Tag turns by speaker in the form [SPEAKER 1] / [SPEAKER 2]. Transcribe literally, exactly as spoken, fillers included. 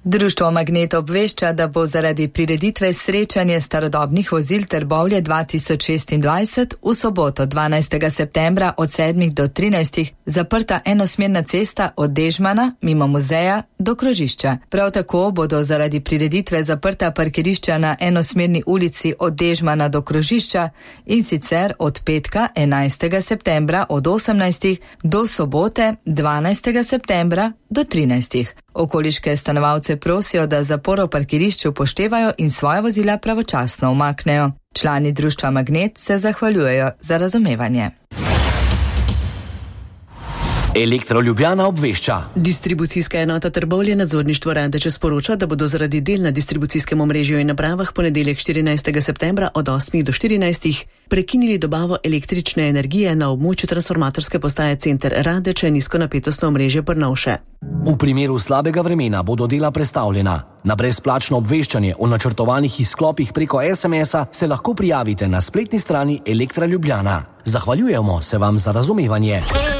[SPEAKER 1] Društvo Magnet obvešča, da bo zaradi prireditve srečanje starodobnih vozil Trbovlje dva tisoč šestindvajset v soboto dvanajstega septembra od sedmih do trinajstih zaprta enosmerna cesta od Dežmana mimo muzeja do krožišča. Prav tako bodo zaradi prireditve zaprta parkirišča na enosmerni ulici od Dežmana do krožišča in sicer od petka enajstega septembra od osemnajstih do sobote dvanajstega septembra do trinajstih. Okoliške stanovalce prosijo, da zaporo parkirišča upoštevajo in svoja vozila pravočasno umaknejo. Člani društva Magnet se zahvaljujejo za razumevanje.
[SPEAKER 2] Elektro Ljubljana obvešča.
[SPEAKER 3] Distribucijska enota Trbovlje nadzorništvo Radeče sporoča, da bodo zaradi del na distribucijskem omrežju in napravah ponedeljek štirinajstega septembra od osmih do štirinajstih prekinili dobavo električne energije na območju transformatorske postaje Center Radeče nizkonapetostno omrežje Prnovše.
[SPEAKER 2] V primeru slabega vremena bodo dela prestavljena. Na brezplačno obveščanje o načrtovanih izklopih preko es em es-a se lahko prijavite na spletni strani Elektra Ljubljana. Zahvaljujemo se vam za razumevanje.